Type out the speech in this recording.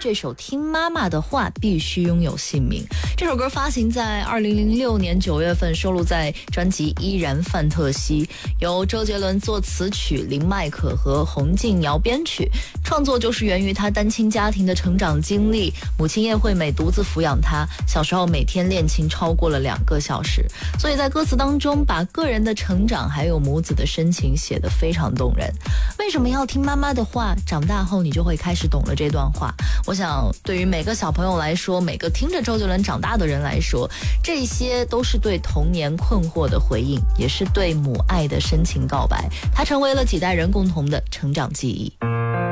这首《听妈妈的话》必须拥有姓名。这首歌发行在2006年9月份，收录在专辑《依然范特西》，由周杰伦作词曲，林迈可和洪敬尧编曲。创作就是源于他单亲家庭的成长经历，母亲叶惠美独自抚养他，小时候每天练琴超过了2个小时，所以在歌词当中把个人的成长还有母子的深情写得非常动人。为什么要听妈妈的话？长大后你就会开始懂了这段话。我想对于每个小朋友来说，每个听着周杰伦长大的人来说，这些都是对童年困惑的回应，也是对母爱的深情告白，它成为了几代人共同的成长记忆。